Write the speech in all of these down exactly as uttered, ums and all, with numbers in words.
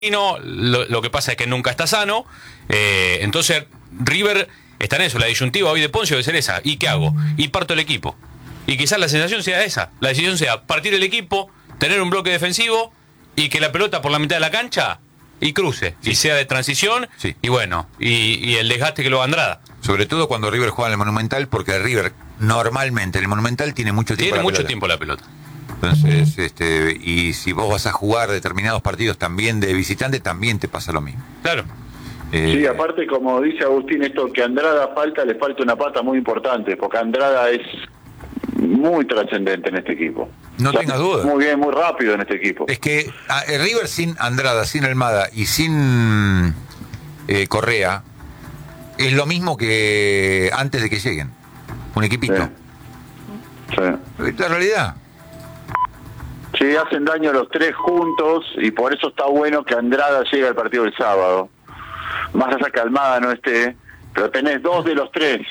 Lo, lo que pasa es que nunca está sano, eh, entonces River está en eso, la disyuntiva hoy de Poncio debe ser esa. ¿Y qué hago? Y parto el equipo. Y quizás la sensación sea esa, la decisión sea partir el equipo, tener un bloque defensivo y que la pelota por la mitad de la cancha y cruce, sí. y sea de transición, sí. y bueno, y, y el desgaste que lo va Andrada. Sobre todo cuando River juega en el Monumental, porque River normalmente en el Monumental tiene mucho tiempo Tiene la mucho pelota. tiempo la pelota. Entonces, este, y si vos vas a jugar determinados partidos también de visitante, también te pasa lo mismo. Claro. Eh, sí, aparte, como dice Agustín, esto que Andrada falta, le falta una pata muy importante, porque Andrada es muy trascendente en este equipo. No o sea, tengas duda. Muy bien, muy rápido en este equipo. Es que a, River sin Andrada, sin Almada y sin eh, Correa, es lo mismo que antes de que lleguen. Un equipito. Sí. Sí. Es la realidad. Sí, hacen daño los tres juntos y por eso está bueno que Andrada llegue al partido del sábado. Más allá que Almada no esté, pero tenés dos de los tres.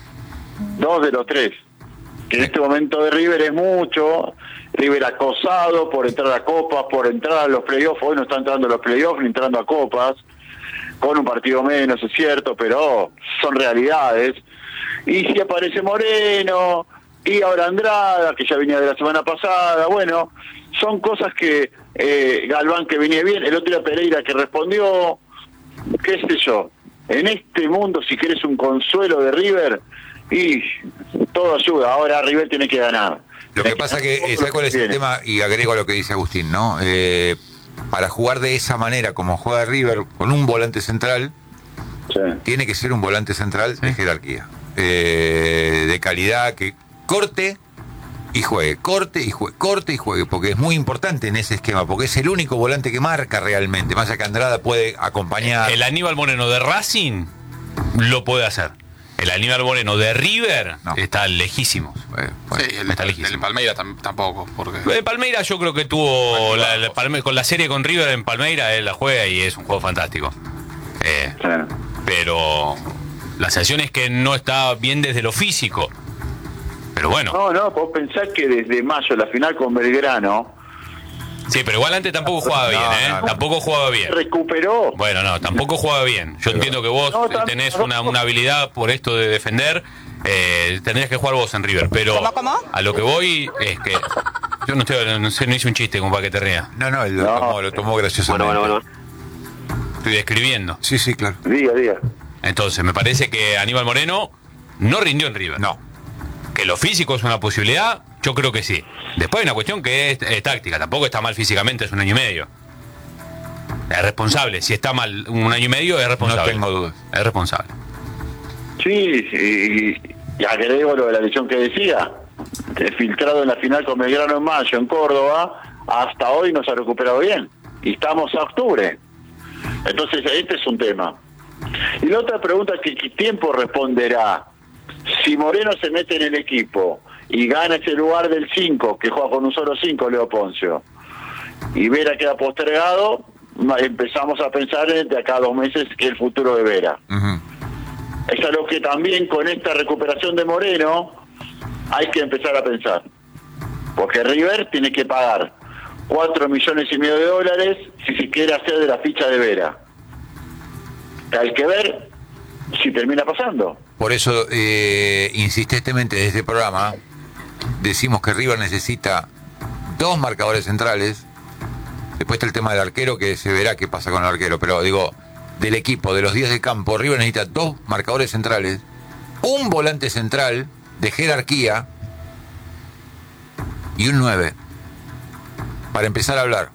Dos de los tres. Que en este momento de River es mucho. River acosado por entrar a Copas, por entrar a los playoffs. Hoy no está entrando a los playoffs ni entrando a Copas. Con un partido menos, es cierto, pero son realidades. Y si aparece Moreno... Y ahora Andrada, que ya venía de la semana pasada, bueno, son cosas que eh, Galván que venía bien, el otro día Pereira que respondió, qué sé yo, en este mundo si quieres un consuelo de River, y todo ayuda, ahora River tiene que ganar. Lo que pasa que, que ¿sabes cuál es el tema? Y agrego a lo que dice Agustín, ¿no? Eh, para jugar de esa manera como juega River, con un volante central, sí. tiene que ser un volante central sí. de jerarquía, eh, de calidad, que corte y juegue, corte y juegue, corte y juegue, porque es muy importante en ese esquema, porque es el único volante que marca realmente, más allá que Andrada puede acompañar. El Aníbal Moreno de Racing lo puede hacer. El Aníbal Moreno de River no. está lejísimo. Bueno, bueno, sí, el, está lejísimo. El Palmeira tam, tampoco. Porque... El Palmeira yo creo que tuvo la, la, Palme, con la serie con River en Palmeira, él la juega y es un juego fantástico. Eh, sí. Pero la sensación es que no está bien desde lo físico. Pero bueno. No, no, vos pensás que desde mayo la final con Belgrano. Sí, pero igual antes tampoco jugaba bien, ¿eh? No, no. Tampoco jugaba bien. Recuperó. Bueno, no, tampoco jugaba bien. Yo pero, entiendo que vos no, tenés una, una habilidad por esto de defender. Eh, tendrías que jugar vos en River. Pero ¿Cómo, cómo? a lo que voy es que. Yo no estoy, no sé, no hice un chiste como para que te rías. No, no, él lo, no. Tomó, lo tomó graciosamente. Bueno, bueno, bueno. Estoy describiendo. Sí, sí, claro. Diga, diga. Entonces, me parece que Aníbal Moreno no rindió en River. No. Que lo físico es una posibilidad, yo creo que sí. Después hay una cuestión que es, es táctica, tampoco está mal físicamente, es un año y medio. Es responsable, si está mal un año y medio es responsable. No tengo dudas. Es responsable. Sí, sí, y agrego lo de la lesión que decía, que filtrado en la final con Belgrano en mayo en Córdoba, hasta hoy no se ha recuperado bien. Y estamos a octubre. Entonces este es un tema. Y la otra pregunta es que ¿qué tiempo responderá? Si Moreno se mete en el equipo y gana ese lugar del cinco, que juega con un solo cinco, Leo Poncio, y Vera queda postergado, empezamos a pensar de acá a dos meses que el futuro de Vera. Uh-huh. Es algo que también con esta recuperación de Moreno hay que empezar a pensar. Porque River tiene que pagar cuatro millones y medio de dólares si se quiere hacer de la ficha de Vera. Hay que ver si termina pasando. Por eso, eh, insistentemente desde este programa, decimos que River necesita dos marcadores centrales. Después está el tema del arquero, que se verá qué pasa con el arquero. Pero digo, del equipo, de los días de campo, River necesita dos marcadores centrales, un volante central de jerarquía y un nueve. Para empezar a hablar.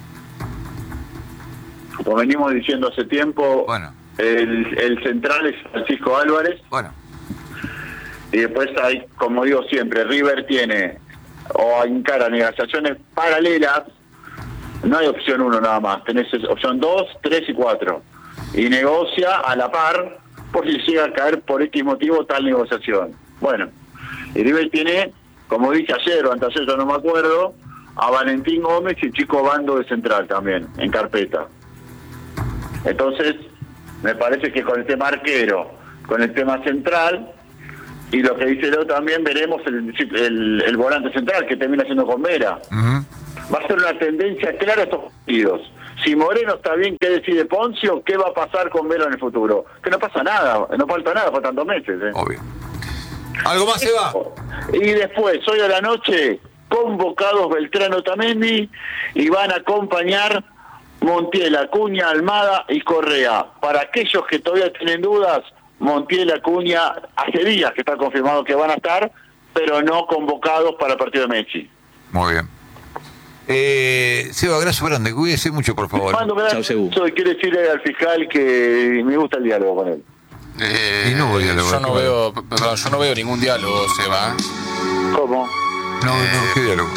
Como venimos diciendo hace tiempo... Bueno. El, el central es Francisco Álvarez. Bueno. Y después hay, como digo siempre, River tiene o encara negociaciones paralelas. No hay opción uno nada más. Tenés opción dos, tres y cuatro. Y negocia a la par por si llega a caer por X motivo tal negociación. Bueno. Y River tiene, como dije ayer o anteayer, yo no me acuerdo, a Valentín Gómez y Chico Bando de central también, en carpeta. Entonces... me parece que con el tema arquero, con el tema central, y lo que dice Leo también, veremos el, el, el volante central que termina siendo con Vera. Uh-huh. Va a ser una tendencia clara estos partidos. Si Moreno está bien, ¿qué decide Poncio? ¿Qué va a pasar con Velo en el futuro? Que no pasa nada, no falta nada, faltan dos meses. ¿eh? Obvio. ¿Algo más se va? Y después, hoy a la noche, convocados Beltrán Otamendi y van a acompañar Montiel, Acuña, Almada y Correa. Para aquellos que todavía tienen dudas, Montiel, Acuña, hace días que está confirmado que van a estar, pero no convocados para el partido de Messi. Muy bien. Eh, Seba, abrazo grande, cuídese mucho, por favor. Chao, Sebu. Quiero decirle al fiscal que me gusta el diálogo con él. Eh, y no voy a diálogo, yo no veo, perdón, yo no veo ningún diálogo, Seba. ¿Cómo? No, eh, no, ¿qué diálogo?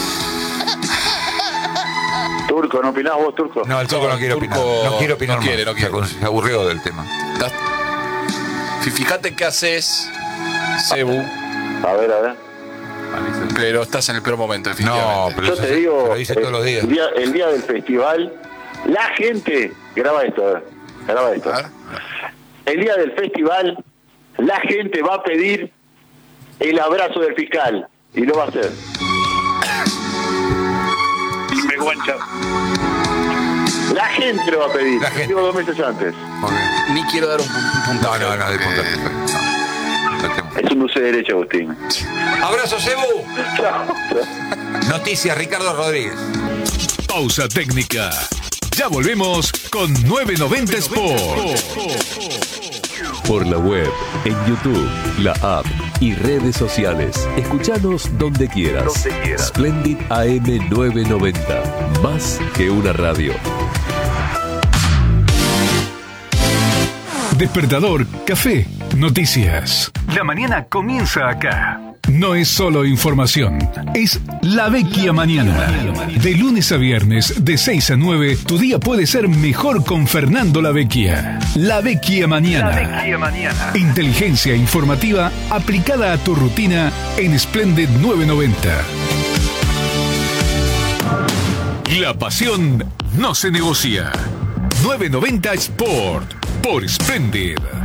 Turco, ¿no opinás vos, Turco? No, el Turco no, no quiere opinar. No quiere opinar no quiere, más. No quiere. Se aburrió del tema. Fíjate qué haces, Sebu. A ver, a ver. Pero estás en el peor momento, definitivamente. No, pero yo te digo, lo dice todos los días. El, día, el día del festival, la gente, graba esto, a ver, graba esto. ¿Ah? El día del festival, la gente va a pedir el abrazo del fiscal, y lo va a hacer. Me guancha. La gente lo va a pedir. La gente. Digo dos meses antes. Okay. Ni quiero dar un puntaje. No, no, no, de puntaje. No. Es un dulce de derecho, Agustín. Abrazo, Sebu. Chao. Noticias, Ricardo Rodríguez. Pausa técnica. Ya volvemos con novecientos noventa Sport. Por la web, en YouTube, la app y redes sociales. Escuchanos donde quieras. Donde quieras. Splendid A M novecientos noventa. Más que una radio. Despertador, café, noticias. La mañana comienza acá. No es solo información, es La Vecchia Mañana. De lunes a viernes, de seis a nueve, tu día puede ser mejor con Fernando La Vecchia. La Vecchia Mañana. La Vecchia Mañana. Inteligencia informativa aplicada a tu rutina en Splendid novecientos noventa. La pasión no se negocia. novecientos noventa Sport por Splendid.